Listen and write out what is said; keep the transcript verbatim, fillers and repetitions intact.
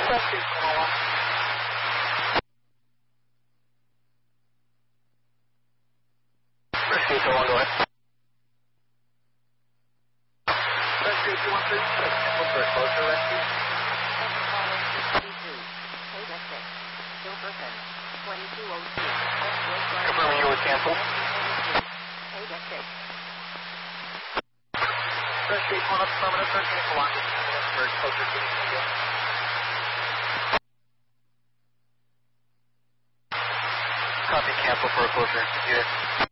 Rescue two one, go ahead. Rescue two one three six. What's the closure rescue? Confirming you would cancel. Rescue one up permanent, rescue for one. For closure two. Copy, cancel for a closure. Unit.